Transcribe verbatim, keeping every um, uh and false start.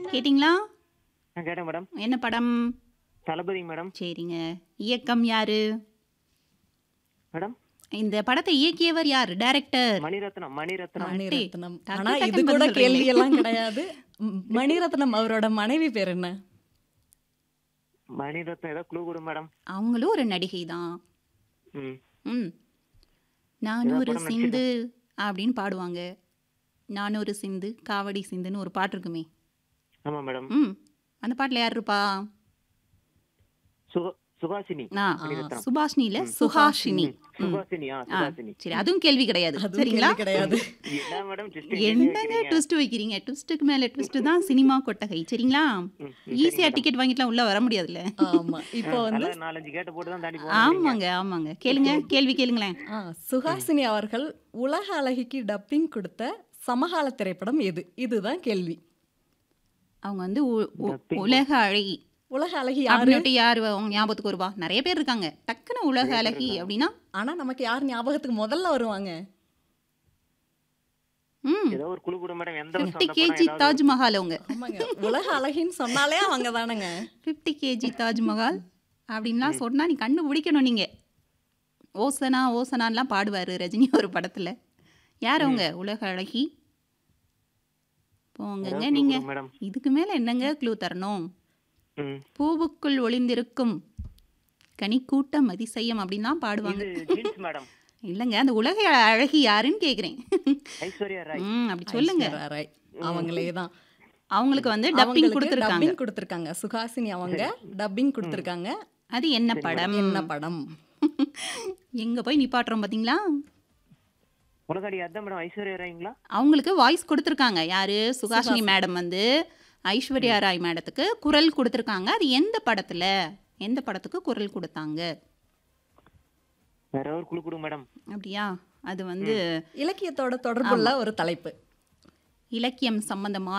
கேட்டிங்களா? நான் கேட்டேன் மேடம். என்ன படம்? தளபதி மேடம். சரிங்க. இயக்கம் யாரு? மேடம் இந்த படத்தை இயக்கியவர் யார்? டைரக்டர்? மணிரத்னம் மணிரத்னம் மணிரத்னம். டக்கு ஆனா இது டக்குன்னு கூட பதில் கேள்வி சொல்றீங்களே. எல்லாம் கிடையாது. ம், மணிரத்னம் அவரோட மனைவி பேர் என்ன? மணிரத்னம் ஏதோ க்ளூ கொடு மேடம். அவங்களும் ஒரு நடிகை தான். ம் ம். நானூறு படம் சிந்து அப்படின்னு பாடுவாங்க. நானூறு சிந்து காவடி சிந்துன்னு ஒரு பாட்டு இருக்குமே. ஆமா மேடம். ம். அந்த பாட்டில் யார் இருப்பா? சுக சுகாசினி ஆ, மணிரத்னம். சுபாஷினி இல்ல சுஹாஷினி. ம். சுகாசினி ஆ ஆ, சுகாசினி. சரி அதுவும் கேள்வி கிடையாது. அதுவும் சரிங்களா? கேள்வி கிடையாது. என்ன மேடம் twist என்னங்க கேக்குறீங்க? ட்விஸ்ட் வைக்கிறீங்க? ட்விஸ்ட்டுக்கு மேல ட்விஸ்ட் தான் சினிமா கொட்டகை. சரிங்களா? ம், ஈஸியா டிக்கெட் வாங்கிட்டுலாம் உள்ள வர முடியாதுல்ல. ஆமா. இப்போ வந்து நல்லா நாலஞ்சு கேட்ட போட்டு தான் தாண்டி போகணும். ஆமாங்க ஆமாங்க. கேளுங்க கேள்வி கேளுங்களேன். ஆ, சுஹாசினி அவர்கள் உலக அழகிக்கு டப்பிங் கொடுத்த சமகால திரைப்படம் எது? இதுதான் கேள்வி. அவங்க வந்து உ- உ- Dubbing. உலக அழகி உலக அழகி யாரு? அப்படின்ட்டு யாரு அவங்க ஞாபகத்துக்கு வருவா? நிறைய பேர் இருக்காங்க. டக்குன்னு உலக அழகி அப்படின்னா ஆனா நமக்கு யார் ஞாபகத்துக்கு முதல்ல வருவாங்க? ம் ஏதோ ஒரு குழு கொடு மேடம். எந்த வருஷம் ஃபிஃப்டி அந்த கேஜி படம் ஏதாவது தாஜ்மஹால் அவங்க. ஆமாங்க. உலக அழகின்னு சொன்னாலே அவங்க தானங்க. ஃபிஃப்டி கேஜி தாஜ்மஹால் அப்படின்லாம் சொன்னா நீ கண்ணு பிடிக்கணும் நீங்க. ஓசனா ஓசனான்லாம் பாடுவாரு ரஜினி ஒரு படத்துல. யார் அவங்க? உலக அழகி. போங்கங்க ஏதாவது நீங்க. clue கொடு மேடம். இதுக்கு மேல என்னங்க க்ளூ தரணும்? ம். பூவுக்குள் ஒளிந்திருக்கும் கனிக்கூட்டம் அதிசயம் அப்படின்லாம் பாடுவாங்க. இது ஜீன்ஸ் மேடம். இல்லைங்க அந்த உலக அழகி யாருன்னு கேக்குறேன். ஐஸ்வர்யா ராய். ம் அப்படி சொல்லுங்க. ஐஸ்வர்யா ராய். அவங்களே தான். அவங்களுக்கு வந்து டப்பிங் அவங்களுக்கு கொடுத்துருக்காங்க. டப்பிங் கொடுத்துருக்காங்க. சுஹாசினி அவங்க டப்பிங் கொடுத்துருக்காங்க. அது என்ன படம்? என்ன படம்? எங்க போய் நிப்பாட்டுறோம் பாத்தீங்களா? உலகாடி அதான் மேடம் ஐஸ்வர்யா ராய்ங்களா? அவங்களுக்கு வாய்ஸ் கொடுத்துருக்காங்க. யாரு? சுகாஷினி மேடம் வந்து ஐஸ்வர்யா ராய் மேடத்துக்கு குரல் கொடுத்துருக்காங்க. அது எந்த படத்துல எந்த படத்துக்கு குரல் கொடுத்தாங்க? வேற ஒரு குழு கொடு மேடம். அப்படியா? அது வந்து இலக்கியத்தோட தொடர்புள்ள ஒரு தலைப்பு. இலக்கியம் சம்பந்தமா